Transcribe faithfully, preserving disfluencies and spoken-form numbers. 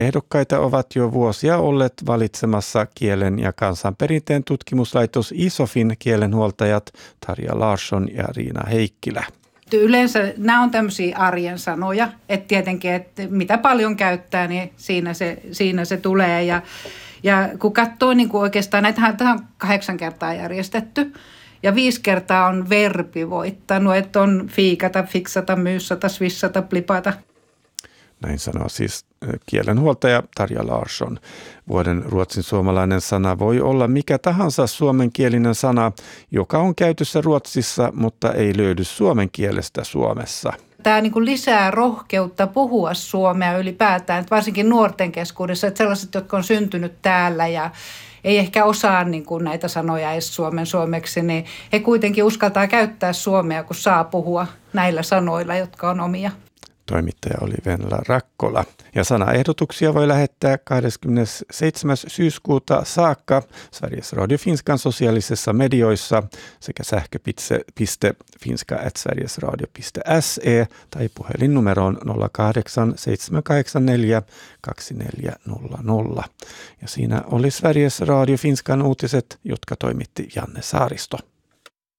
Ehdokkaita ovat jo vuosia olleet valitsemassa kielen ja kansanperinteen tutkimuslaitos ISOFin kielenhuoltajat Tarja Larsson ja Riina Heikkilä. Yleensä nämä on tämmöisiä arjen sanoja, että tietenkin, että mitä paljon käyttää, niin siinä se, siinä se tulee. Ja, ja kun katsoo niin kuin oikeastaan, näitähän on kahdeksan kertaa järjestetty ja viisi kertaa on verbi voittanut, että on fiikata, fiksata, myyssata, swissata, plipata. Näin sanoo siis kielenhuoltaja Tarja Larsson. Vuoden ruotsin suomalainen sana voi olla mikä tahansa suomenkielinen sana, joka on käytössä Ruotsissa, mutta ei löydy suomen kielestä Suomessa. Tämä niin kuin lisää rohkeutta puhua suomea ylipäätään, että varsinkin nuorten keskuudessa, että sellaiset, jotka on syntynyt täällä ja ei ehkä osaa niin kuin näitä sanoja edes suomen suomeksi, niin he kuitenkin uskaltaa käyttää suomea, kun saa puhua näillä sanoilla, jotka on omia. Toimittaja oli Venla Rakkola. Ja sanaehdotuksia voi lähettää kahdeskymmenesseitsemäs syyskuuta saakka Sveriges Radio Finskan sosiaalisissa medioissa sekä sähköpiste finska at sverigesradio piste se tai puhelinnumeroon nolla kahdeksan seitsemän kahdeksan neljä kaksi neljä nolla nolla. Ja siinä oli Sveriges Radio Finskan uutiset, jotka toimitti Janne Saaristo.